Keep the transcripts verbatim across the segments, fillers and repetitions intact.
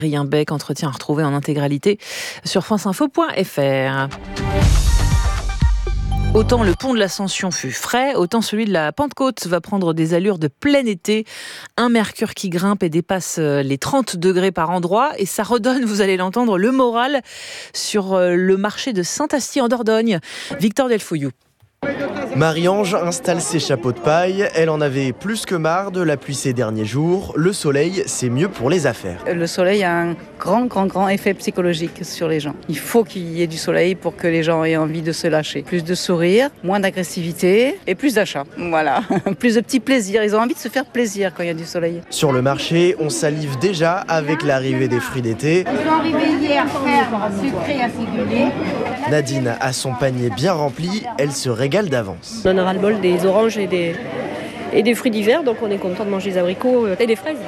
Rien Bec, entretien à retrouver en intégralité sur franceinfo point f r. Autant le pont de l'Ascension fut frais, autant celui de la Pentecôte va prendre des allures de plein été. Un mercure qui grimpe et dépasse les trente degrés par endroit. Et ça redonne, vous allez l'entendre, le moral sur le marché de Saint-Asti en Dordogne. Victor Delfouillou. Marie-Ange installe ses chapeaux de paille. Elle en avait plus que marre de la pluie ces derniers jours. Le soleil, c'est mieux pour les affaires. Le soleil a un grand, grand, grand effet psychologique sur les gens. Il faut qu'il y ait du soleil pour que les gens aient envie de se lâcher. Plus de sourire, moins d'agressivité et plus d'achats. Voilà, plus de petits plaisirs. Ils ont envie de se faire plaisir quand il y a du soleil. Sur le marché, on salive déjà avec l'arrivée des fruits d'été. Ils sont arrivés hier faire sucré acidulé. Nadine a son panier bien rempli. Elle se régale d'avance. On en aura le bol des oranges et des, et des fruits d'hiver, donc on est content de manger des abricots et des fraises.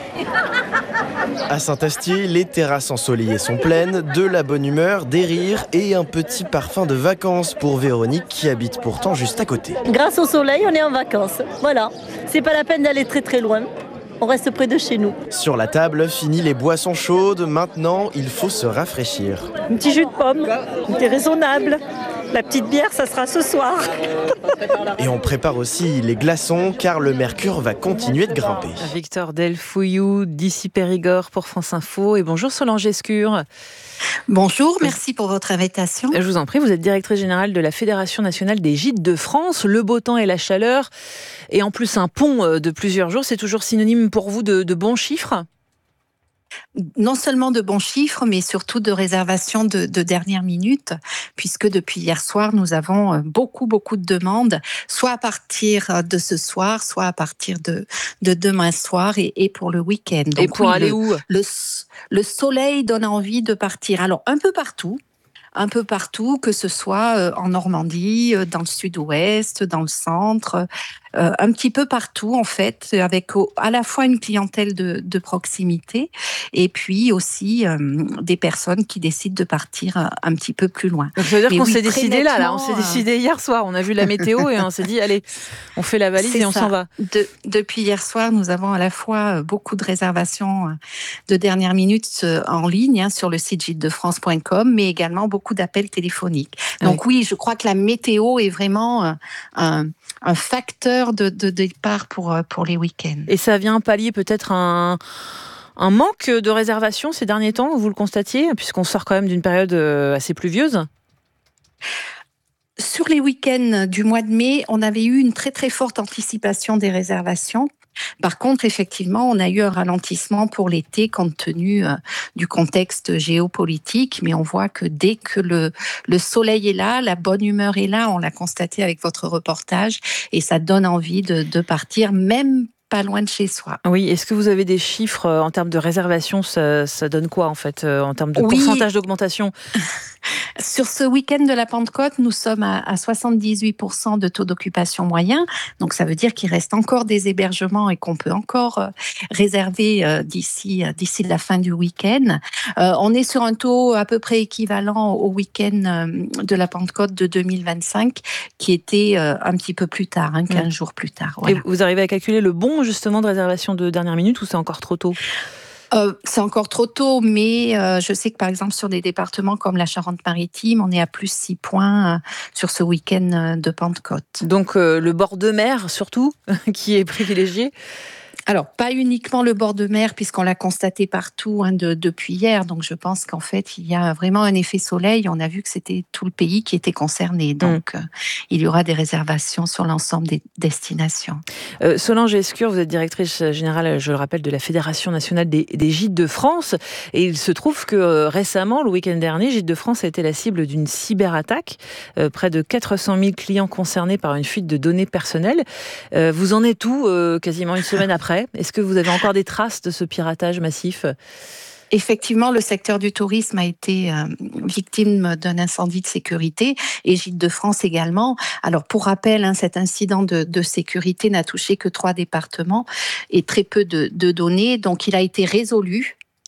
À Saint-Asti, les terrasses ensoleillées sont pleines, de la bonne humeur, des rires et un petit parfum de vacances pour Véronique qui habite pourtant juste à côté. Grâce au soleil, on est en vacances. Voilà, c'est pas la peine d'aller très très loin. On reste près de chez nous. Sur la table, fini les boissons chaudes. Maintenant, il faut se rafraîchir. Un petit jus de pomme, c'est raisonnable. La petite bière, ça sera ce soir. Et on prépare aussi les glaçons car le mercure va continuer de grimper. Victor Delfouillou d'ici Périgord pour France Info. Et bonjour Solange Escure. Bonjour, merci pour votre invitation. Je vous en prie, vous êtes directrice générale de la Fédération nationale des gîtes de France. Le beau temps et la chaleur, et en plus un pont de plusieurs jours, c'est toujours synonyme pour vous de, de bons chiffres ? Non seulement de bons chiffres, mais surtout de réservations de, de dernière minute, puisque depuis hier soir, nous avons beaucoup, beaucoup de demandes, soit à partir de ce soir, soit à partir de, de demain soir et, et pour le week-end. Donc, et pour oui, aller le, où ? le, le soleil donne envie de partir. Alors, un peu partout. un peu partout, que ce soit en Normandie, dans le sud-ouest, dans le centre, euh, un petit peu partout en fait, avec à la fois une clientèle de, de proximité et puis aussi euh, des personnes qui décident de partir un, un petit peu plus loin. Donc ça veut dire Mais qu'on oui, s'est décidé là, là, on s'est euh... décidé hier soir, on a vu la météo et on s'est dit allez, on fait la valise C'est et on ça. s'en va. De, depuis hier soir, nous avons à la fois beaucoup de réservations de dernière minute en ligne hein, sur le site gîte de france point com, mais également beaucoup d'appels téléphoniques. Donc oui. oui, je crois que la météo est vraiment un, un facteur de, de départ pour, pour les week-ends. Et ça vient pallier peut-être un, un manque de réservations ces derniers temps, vous le constatiez, puisqu'on sort quand même d'une période assez pluvieuse ? Sur les week-ends du mois de mai, on avait eu une très très forte anticipation des réservations. Par contre, effectivement, on a eu un ralentissement pour l'été compte tenu euh, du contexte géopolitique, mais on voit que dès que le, le soleil est là, la bonne humeur est là, on l'a constaté avec votre reportage, et ça donne envie de, de partir, même pas loin de chez soi. Oui, est-ce que vous avez des chiffres en termes de réservation, ça, ça donne quoi en fait, en termes de oui. pourcentage d'augmentation ? Sur ce week-end de la Pentecôte, nous sommes à, à soixante-dix-huit pour cent de taux d'occupation moyen. Donc, ça veut dire qu'il reste encore des hébergements et qu'on peut encore euh, réserver euh, d'ici, euh, d'ici la fin du week-end. Euh, on est sur un taux à peu près équivalent au week-end euh, de la Pentecôte de deux mille vingt-cinq, qui était euh, un petit peu plus tard, hein, quinze mmh. jours plus tard. Voilà. Et vous arrivez à calculer le bon, justement, de réservation de dernière minute ou c'est encore trop tôt ? Euh, c'est encore trop tôt, mais euh, je sais que par exemple sur des départements comme la Charente-Maritime, on est à plus six points euh, sur ce week-end euh, de Pentecôte. Donc euh, le bord de mer surtout, qui est privilégié ? Alors, pas uniquement le bord de mer, puisqu'on l'a constaté partout hein, de, depuis hier. Donc, je pense qu'en fait, il y a vraiment un effet soleil. On a vu que c'était tout le pays qui était concerné. Donc, mmh. euh, il y aura des réservations sur l'ensemble des destinations. Euh, Solange Escure, vous êtes directrice générale, je le rappelle, de la Fédération nationale des, des gîtes de France. Et il se trouve que euh, récemment, le week-end dernier, Gîtes de France a été la cible d'une cyberattaque. Euh, près de quatre cent mille clients concernés par une fuite de données personnelles. Euh, vous en êtes où, euh, quasiment une semaine après ? Est-ce que vous avez encore des traces de ce piratage massif ? Effectivement, le secteur du tourisme a été euh, victime d'un incendie de sécurité et Gîtes de France également. Alors, pour rappel, hein, cet incident de, de sécurité n'a touché que trois départements et très peu de, de données. Donc, il a été résolu.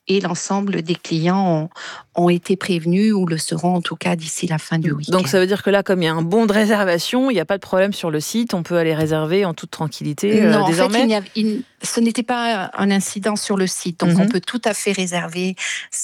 et l'ensemble des clients ont, ont été prévenus ou le seront en tout cas d'ici la fin du week-end. Donc ça veut dire que là, comme il y a un bon de réservation, il n'y a pas de problème sur le site, on peut aller réserver en toute tranquillité euh, non, désormais. En fait, il n'y a, il, ce n'était pas un incident sur le site, donc mm-hmm. on peut tout à fait réserver